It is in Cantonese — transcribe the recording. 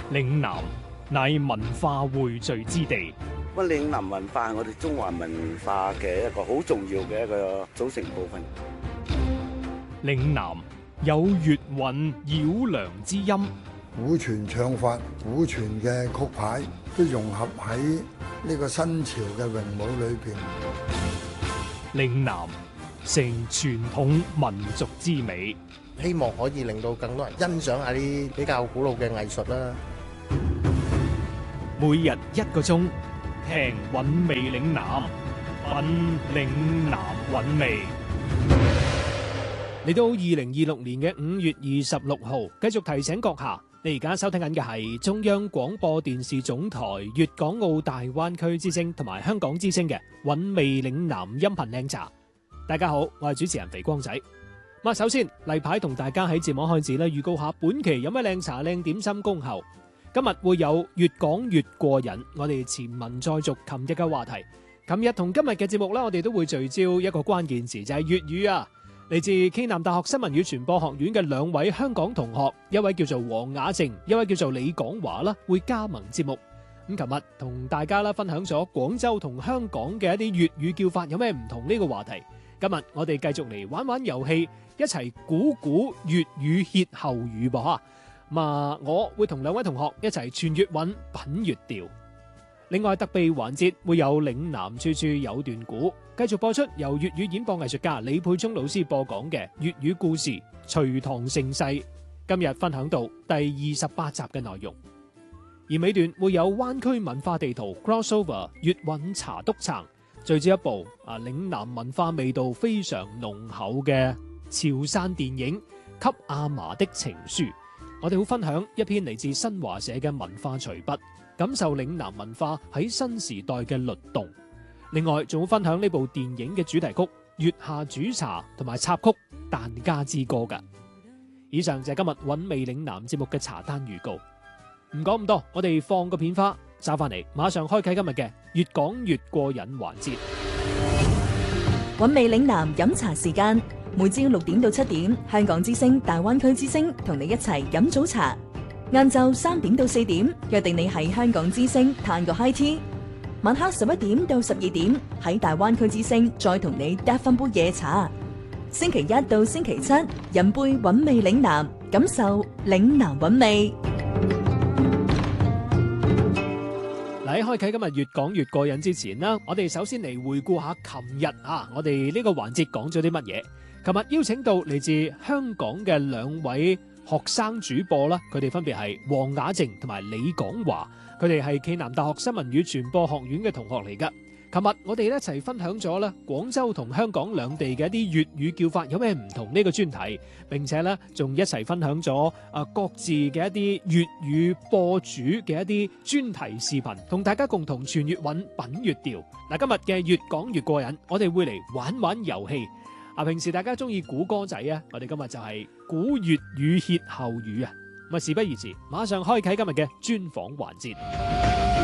嶺南乃文化匯聚之地， 嶺南文化係我哋中華文化嘅一個好重要嘅一個組成部分。 嶺南有粵韻繞梁之音， 古傳唱法、古傳嘅曲牌都融合喺呢個新潮嘅詠舞裏邊。 嶺南成傳統民族之美， 希望可以令到更多人欣賞下啲比較古老嘅藝術啦。 每日1個鐘，聽韻味嶺南，品嶺南韻味。嚟到2026年嘅5月26號，繼續提醒閣下，你而家收聽緊嘅係中央廣播電視總台粵港澳大灣區之聲同埋香港之聲嘅韻味嶺南音頻靚茶。大家好，我係主持人肥光仔。咁首先例牌同大家喺節目開始咧，預告下本期有咩靚茶靚點心恭候。今日會有越講越過癮，我哋前文再續琴日嘅話題。琴日同今日嘅節目咧，我哋都會聚焦一個關鍵詞，就係粵語啊。嚟自暨南大學新聞與傳播學院嘅兩位香港同學，一位叫做黃雅靜，一位叫做李廣華啦，會加盟節目。咁琴日同大家啦分享咗廣州同香港嘅一啲粵語叫法有咩唔同呢個話題。今日我哋繼續嚟玩玩遊戲，一齊估估粵語歇後語噃吓。我會同兩位同學一齊串粵韻、品粵調。另外特備環節會有嶺南處處有段古，繼續播出由粵語演播藝術家李沛聰老師播講嘅粵語故事《隋唐盛世》。今日分享到第28集嘅內容，而尾段會有灣區文化地圖 crossover 粵韻查督撐，最至一部嶺南文化味道非常濃厚嘅潮汕電影《給阿嫲的情書》。我哋會分享一篇嚟自新華社嘅文化隨筆，感受嶺南文化喺新時代嘅律動。另外仲會分享呢部電影嘅主題曲《月下煮茶》同埋插曲《疍家之歌》噶。以上就係今日韻味嶺南節目嘅茶單預告。唔講咁多，我哋放個片花，找翻嚟，馬上開啟今日嘅越講越過癮環節。 韻味嶺南飲茶時間，每朝6點到7點，香港之聲、大灣區之聲同你一齊飲早茶。晏晝3點到4點，約定你喺香港之聲嘆個 high tea。晚黑11點到12點，喺大灣區之聲再同你嗒翻杯夜茶。星期一到星期七，飲杯韻味嶺南，感受嶺南韻味。 喺開啟今日越講越過癮之前啦，我哋首先嚟回顧下琴日我哋呢個環節講咗啲乜嘢。琴日邀請到嚟自香港嘅兩位學生主播啦，佢哋分別係黃雅靜同埋李廣華，佢哋係暨南大學新聞與傳播學院嘅同學嚟噶。琴日我哋一齊分享咗咧廣州同香港兩地嘅一啲粵語叫法有咩唔同呢個專題，並且咧仲一齊分享咗各自嘅一啲粵語播主嘅一啲專題視頻，同大家共同傳粵韻、品粵調。今日嘅越講越過癮，我哋會嚟玩玩遊戲。平時大家中意估歌仔啊，我哋今日就係估粵語歇後語啊。事不宜遲，馬上開啟今日嘅專訪環節。